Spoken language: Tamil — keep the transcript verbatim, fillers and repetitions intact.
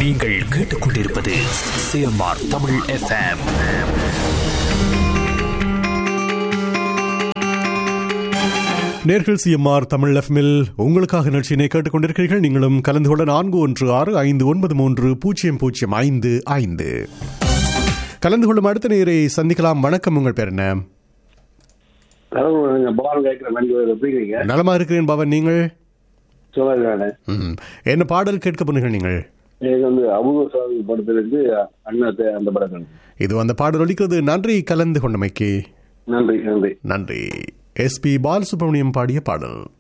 நீங்கள் கேட்டுக்கொண்டிருப்பது சிஎம்ஆர் தமிழ் எஃப்எம். நேர்கள் சிஎம்ஆர் தமிழ் எஃப்எம்மில் உங்களுக்காக நிகழ்ச்சியினை கேட்டுக்கொண்டிருக்கிறீர்கள். நீங்களும் கலந்து கொள்ள நான்கு ஒன்று ஆறு ஐந்து ஒன்பது மூன்று பூஜ்ஜியம் பூஜ்ஜியம் ஐந்து ஐந்து கலந்து கொள்ளும் அடுத்த நேரை சந்திக்கலாம். வணக்கம், உங்கள் பேர் என்ன? நலமா இருக்கிறேன் பவன், நீங்கள்? என்ன பாடல் கேட்க போனீர்கள் நீங்கள்? இது அந்த பாடல் ஒலிக்கிறது. நன்றி கலந்து கொண்டமைக்கு. நன்றி நன்றி நன்றி. எஸ் பி பாலசுப்ரமணியம் பாடிய பாடல்.